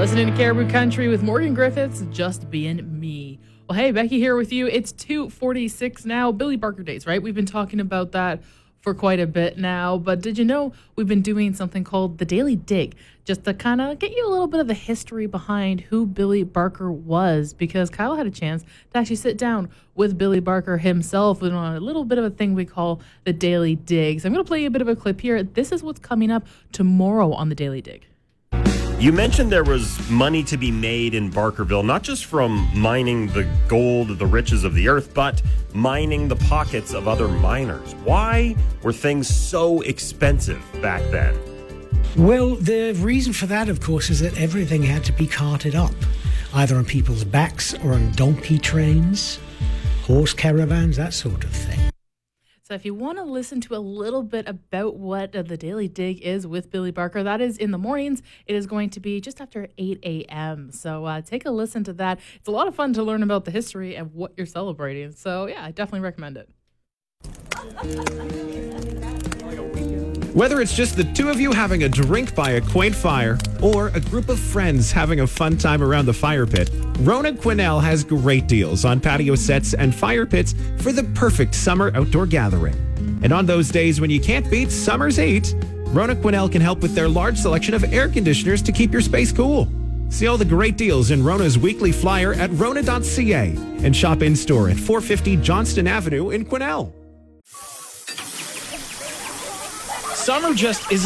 listening to Caribou Country with Morgan Griffiths, Just Being Me. Well, hey, Becky here with you. It's 2:46 now. Billy Barker Days, right? We've been talking about that for quite a bit now. But did you know we've been doing something called the Daily Dig, just to kind of get you a little bit of the history behind who Billy Barker was, because Kyle had a chance to actually sit down with Billy Barker himself and on a little bit of a thing we call the Daily Dig. So I'm going to play you a bit of a clip here. This is what's coming up tomorrow on the Daily Dig. You mentioned there was money to be made in Barkerville, not just from mining the gold, the riches of the earth, but mining the pockets of other miners. Why were things so expensive back then? Well, the reason for that, of course, is that everything had to be carted up, either on people's backs or on donkey trains, horse caravans, that sort of thing. So if you want to listen to a little bit about what the Daily Dig is with Billy Barker, that is in the mornings. It is going to be just after 8 a.m. So take a listen to that. It's a lot of fun to learn about the history and what you're celebrating. So yeah, I definitely recommend it. Whether it's just the two of you having a drink by a quaint fire or a group of friends having a fun time around the fire pit, Rona Quinnell has great deals on patio sets and fire pits for the perfect summer outdoor gathering. And on those days when you can't beat summer's heat, Rona Quinnell can help with their large selection of air conditioners to keep your space cool. See all the great deals in Rona's weekly flyer at rona.ca and shop in-store at 450 Johnston Avenue in Quinnell. Summer just isn't